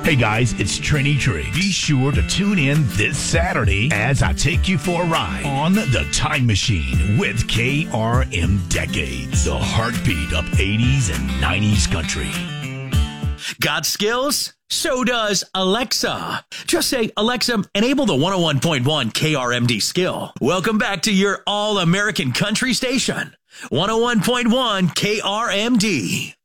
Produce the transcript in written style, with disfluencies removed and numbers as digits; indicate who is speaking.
Speaker 1: Hey guys, it's Trini Tree. Be sure to tune in this Saturday as I take you for a ride on the Time Machine with KRM Decades, the heartbeat of 80s and 90s country.
Speaker 2: Got skills? So does Alexa. Just say, Alexa, enable the 101.1 KRMD skill. Welcome back to your all-American country station, 101.1 KRMD.